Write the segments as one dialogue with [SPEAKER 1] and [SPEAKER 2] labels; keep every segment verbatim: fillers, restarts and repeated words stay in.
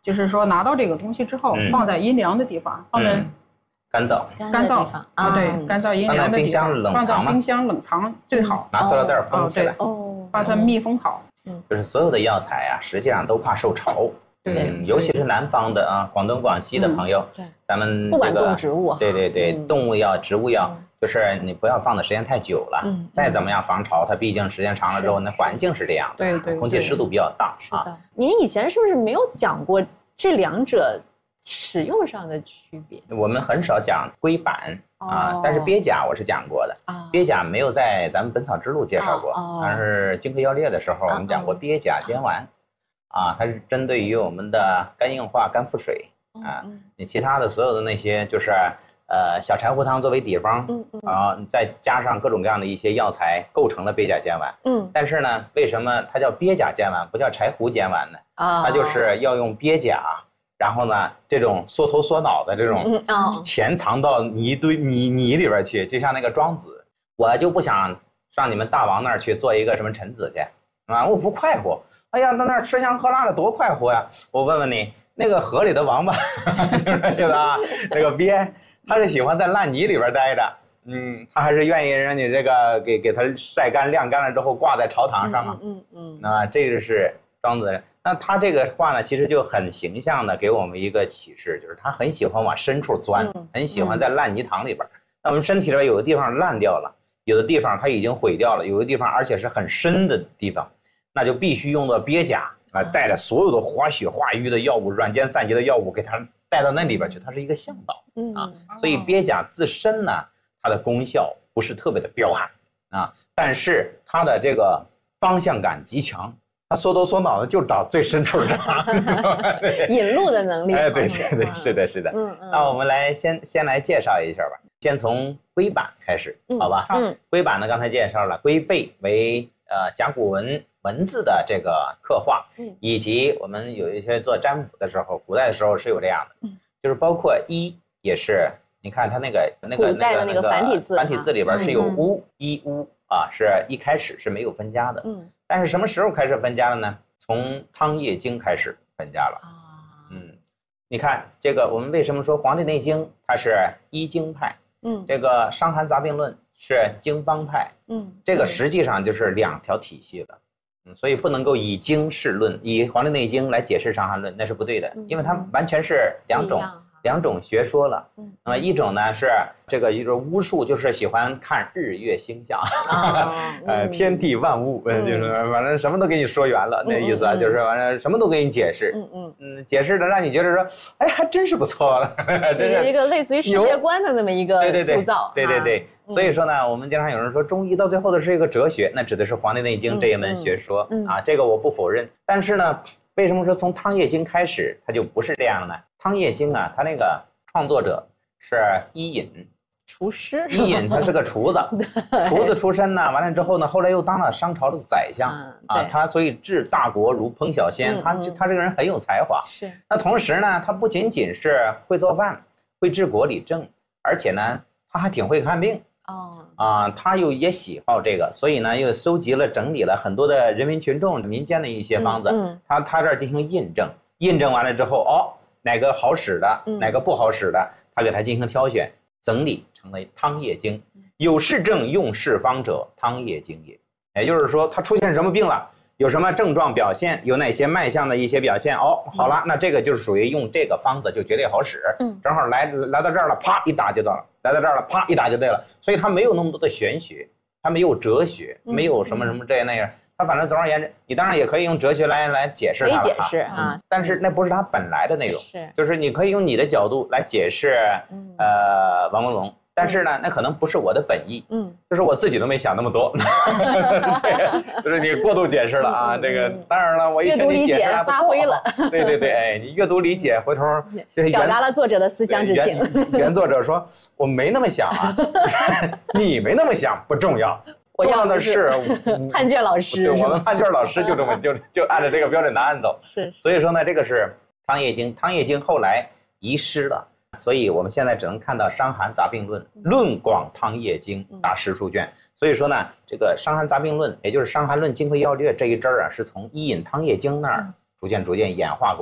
[SPEAKER 1] 就是说拿到这个东西之后，嗯、放在阴凉的地方，放在、嗯、
[SPEAKER 2] 干燥
[SPEAKER 1] 干燥啊，对，干燥阴凉的地方，
[SPEAKER 2] 放
[SPEAKER 1] 到冰箱冷藏最好。
[SPEAKER 2] 拿塑料袋封起来，
[SPEAKER 1] 哦，把它密封好。
[SPEAKER 2] 嗯，就是所有的药材啊，实际上都怕受潮。
[SPEAKER 1] 对，
[SPEAKER 2] 嗯，尤其是南方的啊，广东、广西的朋友，
[SPEAKER 3] 对，
[SPEAKER 2] 咱们
[SPEAKER 3] 不管动植物，
[SPEAKER 2] 对对对，动物药、植物药。就是你不要放的时间太久了，嗯，再怎么样防潮，它毕竟时间长了之后，那环境是这样的，
[SPEAKER 1] 对对，
[SPEAKER 2] 空气湿度比较大
[SPEAKER 3] 啊。是的，您以前是不是没有讲过这两者使用上的区别？
[SPEAKER 2] 我们很少讲龟板啊，但是鳖甲我是讲过的啊。鳖甲没有在咱们《本草志录》介绍过，但是《金匮要略》的时候我们讲过鳖甲煎丸，啊，它是针对于我们的肝硬化、肝腹水啊，你其他的所有的那些就是。呃，小柴胡汤作为底方，嗯嗯，然后再加上各种各样的一些药材，构成了鳖甲煎丸。嗯，但是呢，为什么它叫鳖甲煎丸，不叫柴胡煎丸呢？啊，它就是要用鳖甲，然后呢，这种缩头缩脑的这种潜藏到泥堆泥泥里边去，就像那个庄子。我就不想上你们大王那儿去做一个什么臣子去，啊，我不快活。哎呀，到那儿吃香喝辣的多快活呀！我问问你，那个河里的王八，就是这个啊，那个鳖。他是喜欢在烂泥里边待着，嗯，他还是愿意让你这个给给他晒干晾干了之后挂在朝堂上啊，嗯嗯，那这个是庄子的人。那他这个话呢，其实就很形象的给我们一个启示，就是他很喜欢往深处钻，很喜欢在烂泥塘里边。那我们身体里边有的地方烂掉了，有的地方它已经毁掉了，有的地方而且是很深的地方，那就必须用到鳖甲啊，带着所有的化血化瘀的药物、软坚散结的药物给它。带到那里边去，它是一个向导，嗯啊，所以鳖甲自身呢，它的功效不是特别的彪悍啊，但是它的这个方向感极强，它缩头缩脑的就找最深处的
[SPEAKER 3] 引路的能力。
[SPEAKER 2] 哎，对对对，是的，是的。嗯嗯。那我们来先先来介绍一下吧，先从龟板开始，好吧？嗯。龟板呢，刚才介绍了，龟背为呃甲骨文。文字的这个刻画，以及我们有一些做占卜的时候，古代的时候是有这样的，就是包括一也是，你看它那个那个
[SPEAKER 3] 古代的那个繁体字，
[SPEAKER 2] 繁体字里边是有乌一乌啊，是一开始是没有分家的，嗯，但是什么时候开始分家了呢？从汤液经开始分家了啊，嗯，你看这个我们为什么说《黄帝内经》它是医经派，嗯，这个《伤寒杂病论》是经方派，嗯，这个实际上就是两条体系了。所以不能够以经释论，以《黄帝内经》来解释《伤寒论》，那是不对的，因为它完全是两种两种学说了。那么一种呢是这个就是巫术，就是喜欢看日月星象，呃，天地万物，就是反正什么都给你说圆了，那意思啊，就是反正什么都给你解释，嗯嗯嗯，解释的让你觉得说，哎，还真是不错了，
[SPEAKER 3] 这是一个类似于世界观的那么一个塑造，
[SPEAKER 2] 对对对。所以说呢，我们经常有人说中医到最后的是一个哲学，那指的是《黄帝内经》这一门学说、嗯嗯、啊，这个我不否认。但是呢，为什么说从《汤液经》开始它就不是这样了呢？《汤液经》啊，它那个创作者是伊尹，
[SPEAKER 3] 厨师。
[SPEAKER 2] 伊尹他是个厨子，厨子出身呢，完了之后呢，后来又当了商朝的宰相、嗯、啊，他所以治大国如烹小鲜，嗯、他他这个人很有才华。
[SPEAKER 3] 是。
[SPEAKER 2] 那同时呢，他不仅仅是会做饭，会治国理政，而且呢，他还挺会看病。哦啊，他又也喜好这个，所以呢，又收集了、整理了很多的人民群众、民间的一些方子，嗯嗯、他他这儿进行印证，印证完了之后，哦，哪个好使的，嗯、哪个不好使的，他给他进行挑选，整理成为《汤液经》。有是症用是方者，《汤液经》也。也就是说，他出现什么病了，有什么症状表现，有哪些脉象的一些表现，哦，好了，那这个就是属于用这个方子就绝对好使，嗯，正好来来到这儿了，啪一打就到了。来到这儿了，啪一打就对了，所以他没有那么多的玄学，他没有哲学，没有什么什么这那样，他反正总而言之，你当然也可以用哲学来来解释它了，
[SPEAKER 3] 可以解释啊、嗯，
[SPEAKER 2] 但是那不是他本来的内容，
[SPEAKER 3] 是，
[SPEAKER 2] 就是你可以用你的角度来解释，嗯、呃，王文龙。但是呢，那可能不是我的本意，嗯，就是我自己都没想那么多，就是你过度解释了啊。嗯、这个当然了，我一听你解释还不错，
[SPEAKER 3] 发挥了，
[SPEAKER 2] 对对对，哎，你阅读理解，回头就是
[SPEAKER 3] 表达了作者的思想之情。
[SPEAKER 2] 原, 原作者说我没那么想啊，你没那么想不重要，重要的是
[SPEAKER 3] 判卷老师，
[SPEAKER 2] 对，我们判卷老师就这么就就按照这个标准答案走。
[SPEAKER 3] 是，
[SPEAKER 2] 所以说呢，这个是《汤液经》，《汤液经》后来遗失了。所以我们现在只能看到《伤寒杂病论》论广汤液经大师书卷。所以说呢，这个《伤寒杂病论》也就是《伤寒论》《金匮要略》这一支儿啊，是从伊尹汤液经那儿逐渐逐渐演化过来，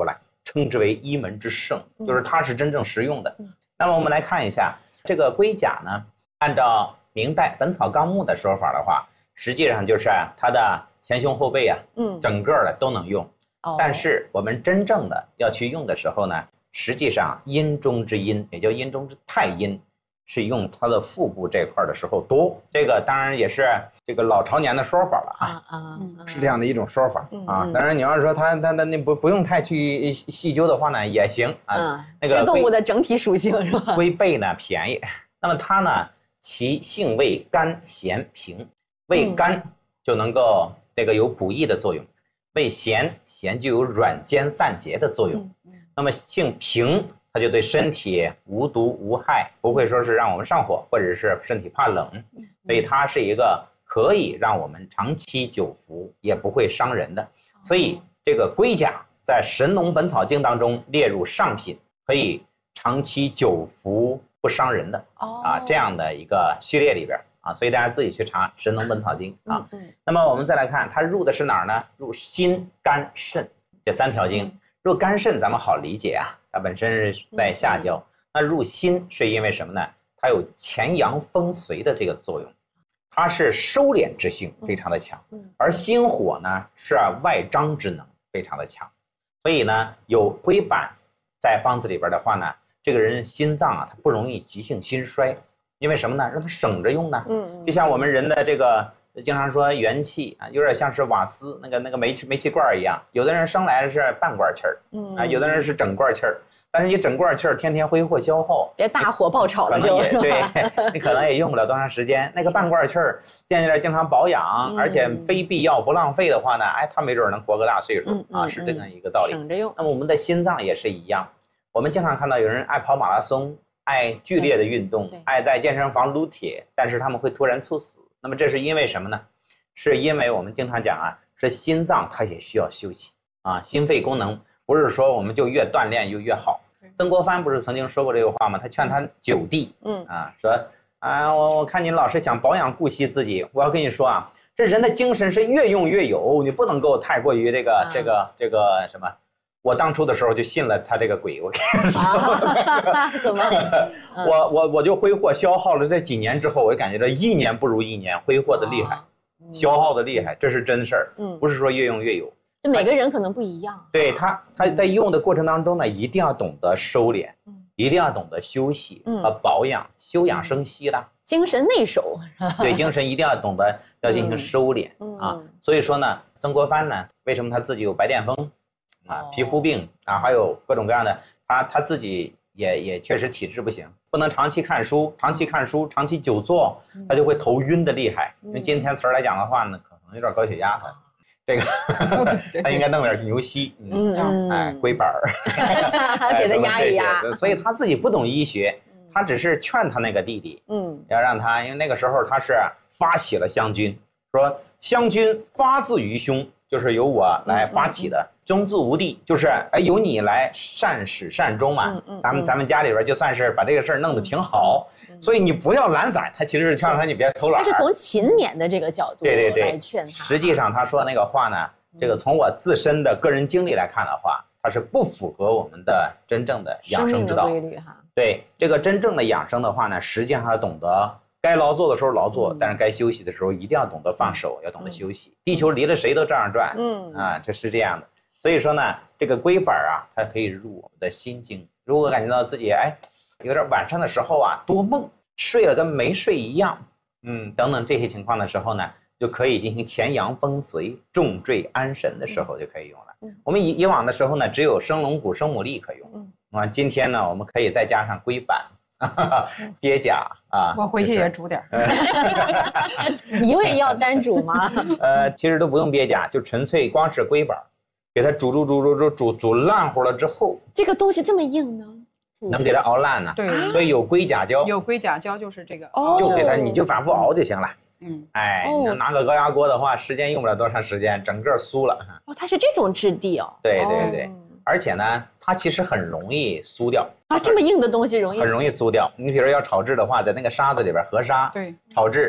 [SPEAKER 2] 称之为一门之圣，就是它是真正实用的。那么我们来看一下这个龟甲呢，按照明代《本草纲目》的说法的话，实际上就是它的前胸后背啊，嗯，整个的都能用。哦、但是我们真正的要去用的时候呢，实际上阴中之阴，也叫阴中之太阴，是用它的腹部这块的时候多。这个当然也是这个老朝年的说法了啊，啊啊是这样的一种说法、嗯、啊。当然你要是说它它它那不不用太去细究的话呢，也行啊。嗯、那个
[SPEAKER 3] 这动物的整体属性是吧？
[SPEAKER 2] 龟背呢便宜，那么它呢，其性味甘咸平，味甘就能够这个有补益的作用，味咸咸就有软坚散结的作用。嗯、那么性平，它就对身体无毒无害，不会说是让我们上火，或者是身体怕冷，所以它是一个可以让我们长期久服，也不会伤人的。所以这个龟甲在《神农本草经》当中列入上品，可以长期久服不伤人的啊这样的一个序列里边啊，所以大家自己去查《神农本草经》啊。那么我们再来看，它入的是哪儿呢？入心、肝、肾这三条经。入肝肾咱们好理解啊，它本身是在下焦。那入心是因为什么呢？它有潜阳风随的这个作用，它是收敛之性非常的强，而心火呢是外张之能非常的强，所以呢有龟板在方子里边的话呢，这个人心脏啊，它不容易急性心衰，因为什么呢？让它省着用呢。嗯，就像我们人的这个经常说元气啊，有点像是瓦斯那个那个煤气煤气罐一样，有的人生来是半罐气儿，嗯啊，有的人是整罐气儿。但是你整罐气儿天天挥霍消耗，
[SPEAKER 3] 别大火爆炒了就，
[SPEAKER 2] 对，你可能也用不了多长时间。那个半罐气儿，见见经常保养，嗯、而且非必要不浪费的话呢，哎，他没准能活个大岁数、嗯嗯、啊，是这样一个道理。
[SPEAKER 3] 省着用。
[SPEAKER 2] 那么我们的心脏也是一样，我们经常看到有人爱跑马拉松，爱剧烈的运动，爱在健身房撸铁，但是他们会突然猝死。那么这是因为什么呢？是因为我们经常讲啊，是心脏它也需要休息啊，心肺功能不是说我们就越锻炼就越好。曾国藩不是曾经说过这个话吗？他劝他九弟，嗯啊，说啊，我我看你老是想保养顾惜自己，我要跟你说啊，这人的精神是越用越有，你不能够太过于这个、啊、这个这个什么。我当初的时候就信了他这个鬼，我跟你说，
[SPEAKER 3] 啊、怎么？
[SPEAKER 2] 嗯、我我我就挥霍消耗了这几年之后，我就感觉这一年不如一年，挥霍的厉害，嗯、消耗的厉害，这是真事儿，嗯，不是说越用越有。
[SPEAKER 3] 就每个人可能不一样，
[SPEAKER 2] 对他，他在用的过程当中呢，一定要懂得收敛，嗯，一定要懂得休息和保养，嗯、休养生息的
[SPEAKER 3] 精神内守，
[SPEAKER 2] 对，精神一定要懂得要进行收敛、嗯、啊。所以说呢，曾国藩呢，为什么他自己有白癜风啊、皮肤病啊，还有各种各样的，他他自己也也确实体质不行，不能长期看书，长期看书，长期久坐，他就会头晕的厉害。用今天词儿来讲的话呢，可能有点高血压他。这个他应该弄点牛膝，嗯，哎，龟板儿，
[SPEAKER 3] 给他压一压。
[SPEAKER 2] 所以他自己不懂医学，他只是劝他那个弟弟，嗯，要让他，因为那个时候他是发起了湘军，说湘军发自于兄，就是由我来发起的，终自无地，就是哎由你来善始善终嘛。咱们咱们家里边就算是把这个事儿弄得挺好。所以你不要懒散，他其实是劝他你别偷懒。
[SPEAKER 3] 他是从勤勉的这个角度
[SPEAKER 2] 对对对
[SPEAKER 3] 来劝他。
[SPEAKER 2] 实际上他说那个话呢，这个从我自身的个人经历来看的话，它是不符合我们的真正的养生之道。
[SPEAKER 3] 生命的规律哈。
[SPEAKER 2] 对这个真正的养生的话呢，实际上要懂得该劳作的时候劳作，嗯、但是该休息的时候一定要懂得放手，嗯、要懂得休息。地球离了谁都这样转，嗯啊，这是这样的。所以说呢，这个龟板啊，它可以入我们的心经。如果感觉到自己哎有点晚上的时候啊多梦。睡了跟没睡一样，嗯，等等这些情况的时候呢，就可以进行潜阳风随、重坠安神的时候就可以用了。嗯、我们以以往的时候呢，只有生龙骨、生牡蛎可用。嗯，啊，今天呢，我们可以再加上龟板、鳖甲啊。
[SPEAKER 1] 我回去也煮点。
[SPEAKER 3] 一味要单煮吗？
[SPEAKER 2] 呃，其实都不用鳖甲，就纯粹光是龟板，给它煮煮煮煮煮煮煮烂乎了之后，
[SPEAKER 3] 这个东西这么硬呢？
[SPEAKER 2] 能给它熬烂呢？
[SPEAKER 1] 对，
[SPEAKER 2] 所以有龟甲胶，
[SPEAKER 1] 有龟甲胶就是这个，
[SPEAKER 2] 哦、就给它，你就反复熬就行了。嗯，哎，哦、拿个高压锅的话，时间用不了多长时间，整个酥了。
[SPEAKER 3] 哦，它是这种质地哦。
[SPEAKER 2] 对对对，哦、而且呢，它其实很容易酥掉。
[SPEAKER 3] 啊，这么硬的东西容易
[SPEAKER 2] 很容易酥掉。你比如说要炒制的话，在那个沙子里边，河沙，
[SPEAKER 1] 对，
[SPEAKER 2] 炒制，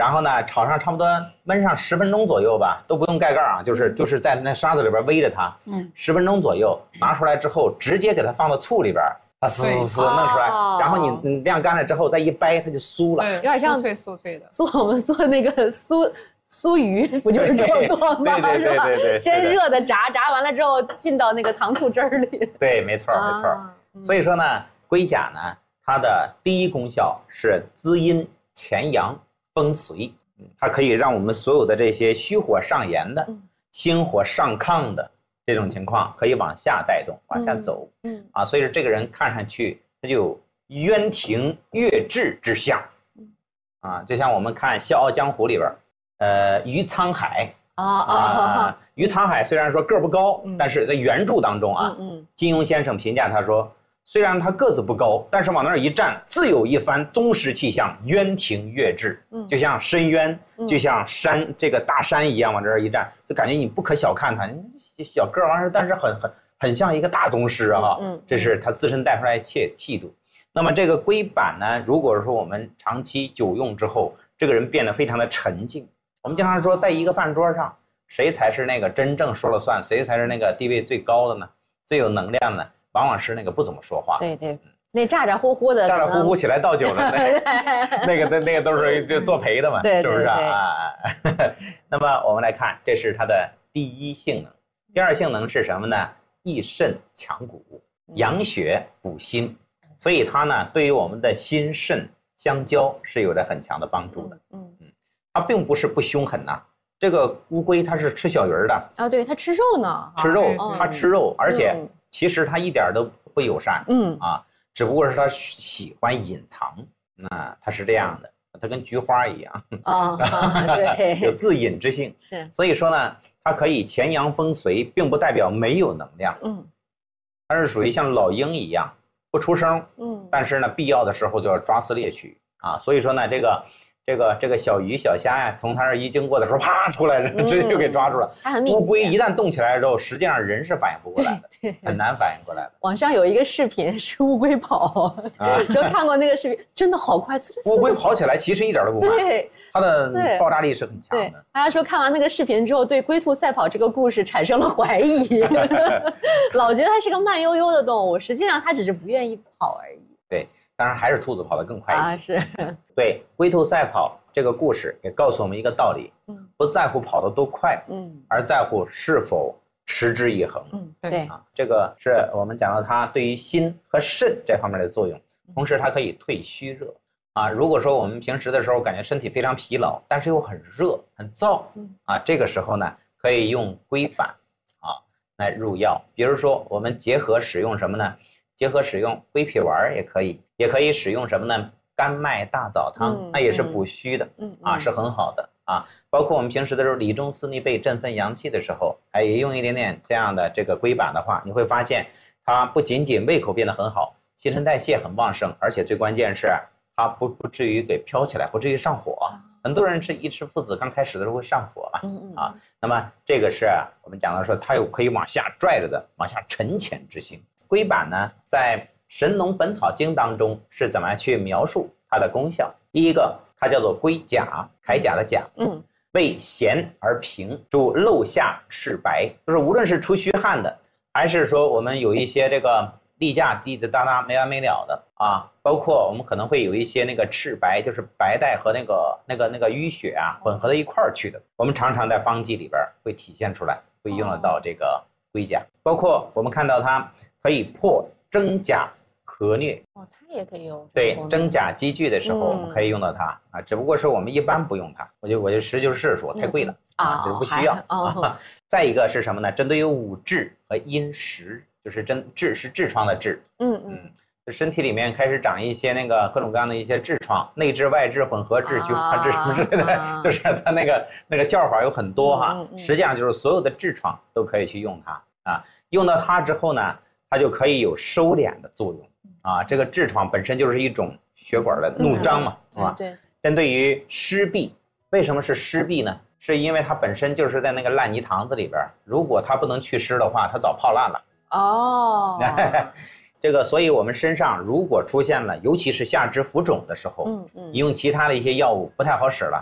[SPEAKER 2] 然后呢，炒上差不多焖上十分钟左右吧，都不用盖盖啊，就是就是在那沙子里边煨着它，嗯，十分钟左右，拿出来之后，直接给它放到醋里边，它嘶嘶嘶弄出来，然后你你晾干了之后再一掰，它就酥了，
[SPEAKER 1] 有点像酥脆酥脆的。
[SPEAKER 3] 做我们做那个酥酥鱼，不就是这么做吗？
[SPEAKER 2] 对对对对对，
[SPEAKER 3] 先热的炸，炸完了之后进到那个糖醋汁儿里。
[SPEAKER 2] 对，没错没错。所以说呢，龟甲呢，它的第一功效是滋阴潜阳。风髓，它可以让我们所有的这些虚火上炎的、心火上亢的这种情况，可以往下带动，往下走。嗯啊，所以说这个人看上去他就有渊庭月至之象。啊，就像我们看《笑傲江湖》里边，呃，于沧海啊啊，于沧海虽然说个儿不高，但是在原著当中啊，金庸先生评价他说。虽然他个子不高，但是往那儿一站，自有一番宗师气象，渊庭月至，嗯，就像深渊，嗯、就像山这个大山一样，往这儿一站，就感觉你不可小看他，你小个儿完事，但是很很很像一个大宗师啊，嗯，嗯这是他自身带出来的气气度。那么这个龟板呢，如果说我们长期久用之后，这个人变得非常的沉静。我们经常说，在一个饭桌上，谁才是那个真正说了算，谁才是那个地位最高的呢？最有能量呢？往往是那个不怎么说话，
[SPEAKER 3] 对对，那咋咋呼呼的，
[SPEAKER 2] 咋咋呼呼起来倒酒了，那个那那个都是就作陪的嘛，
[SPEAKER 3] 对
[SPEAKER 2] 是不是啊？那么我们来看，这是它的第一性能。第二性能是什么呢？益肾强骨，养血补心，所以它呢对于我们的心肾相交是有着很强的帮助的。嗯嗯，它并不是不凶狠呐。这个乌龟它是吃小鱼儿的
[SPEAKER 3] 啊，对，它吃肉呢，
[SPEAKER 2] 吃肉，它吃肉，而且。其实他一点都不友善，嗯啊，只不过是他喜欢隐藏，那他是这样的，他跟菊花一样
[SPEAKER 3] 啊，对，
[SPEAKER 2] 有自隐之性，
[SPEAKER 3] 是，
[SPEAKER 2] 所以说呢，它可以潜阳风髓，并不代表没有能量，嗯，它是属于像老鹰一样不出声，嗯，但是呢，必要的时候就要抓撕猎取啊，所以说呢，这个。这个这个小鱼小虾呀，从它那儿一经过的时候，啪出来，直接就给抓住了。
[SPEAKER 3] 它很
[SPEAKER 2] 乌龟一旦动起来之后，实际上人是反应不过来的，
[SPEAKER 3] 对，
[SPEAKER 2] 很难反应过来的。
[SPEAKER 3] 网上有一个视频是乌龟跑，说看过那个视频，真的好快。
[SPEAKER 2] 乌龟跑起来其实一点都不慢，
[SPEAKER 3] 对，
[SPEAKER 2] 它的爆炸力是很强的。
[SPEAKER 3] 大家说看完那个视频之后，对龟兔赛跑这个故事产生了怀疑，老觉得它是个慢悠悠的动物，实际上它只是不愿意跑而已。
[SPEAKER 2] 对，当然还是兔子跑得更快一些。
[SPEAKER 3] 啊，是。
[SPEAKER 2] 对，龟兔赛跑。这个故事也告诉我们一个道理，嗯，不在乎跑得多快，嗯，而在乎是否持之以恒，
[SPEAKER 3] 嗯，对
[SPEAKER 2] 啊，这个是我们讲到它对于心和肾这方面的作用，同时它可以退虚热啊。如果说我们平时的时候感觉身体非常疲劳，但是又很热很燥，嗯啊，这个时候呢可以用龟板啊来入药，比如说我们结合使用什么呢？结合使用龟皮丸也可以，也可以使用什么呢？甘麦大枣汤，那也是补虚的，嗯啊，是很好的啊。包括我们平时的时候理中司逆背振奋阳气的时候，哎，也用一点点这样的这个龟板的话，你会发现它不仅仅胃口变得很好，新陈代谢很旺盛，而且最关键是它不不至于给飘起来，不至于上火。很多人是一吃附子刚开始的时候会上火嘛，嗯啊，那么这个是我们讲到说它有可以往下拽着的，往下沉潜之性。龟板呢，在《神农本草经》当中是怎么去描述它的功效？第一个，它叫做龟甲，铠甲的甲，嗯，为咸而平，主漏下赤白，就是无论是出虚汗的，还是说我们有一些这个例假滴滴答答没完没了的啊，包括我们可能会有一些那个赤白，就是白带和那个那个那个淤血啊混合到一块儿去的，我们常常在方剂里边会体现出来，会用得到这个龟甲，包括我们看到它可以破真假。和疟
[SPEAKER 3] 哦，它也可以用。
[SPEAKER 2] 对，真假积聚的时候，我们可以用到它、嗯、啊，只不过是我们一般不用它。我就我就实就实说，太贵了、嗯、啊，就不需要、哦啊。再一个是什么呢？针对于五痔和阴实，就是针痔是痔疮的痔，嗯嗯，就身体里面开始长一些那个各种各样的一些痔疮，内痔、外痔、混合痔、菊花痔什么之类的，啊、就是它那个那个叫法有很多哈、嗯嗯。实际上就是所有的痔疮都可以去用它啊。用到它之后呢，它就可以有收敛的作用。啊，这个痔疮本身就是一种血管的怒张嘛，是、嗯、吧？对。针对于湿痹，为什么是湿痹呢？是因为它本身就是在那个烂泥塘子里边，如果它不能祛湿的话，它早泡烂了。哦。这个，所以我们身上如果出现了，尤其是下肢浮肿的时候，嗯嗯，你用其他的一些药物不太好使了，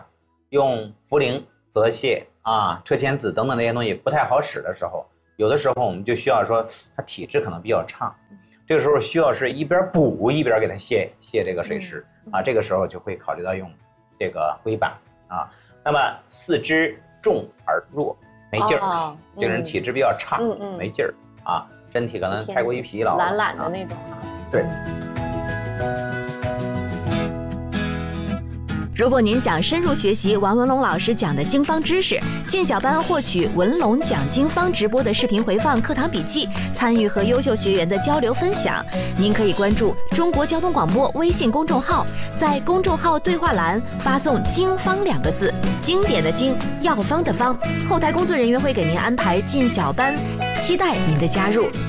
[SPEAKER 2] 用茯苓、泽泻啊、车前子等等这些东西不太好使的时候，有的时候我们就需要说他体质可能比较差，这个时候需要是一边补一边给他泻泻这个水湿啊，这个时候就会考虑到用这个龟板啊。那么四肢重而弱，没劲儿，哦、这个人体质比较差，嗯嗯、没劲儿啊，身体可能太过于疲劳，
[SPEAKER 3] 懒懒的那种啊。
[SPEAKER 2] 对。
[SPEAKER 4] 如果您想深入学习王文龙老师讲的经方知识，进小班获取文龙讲经方直播的视频回放、课堂笔记，参与和优秀学员的交流分享，您可以关注中国交通广播微信公众号，在公众号对话栏发送“经方”两个字，经典的经，药方的方，后台工作人员会给您安排进小班，期待您的加入。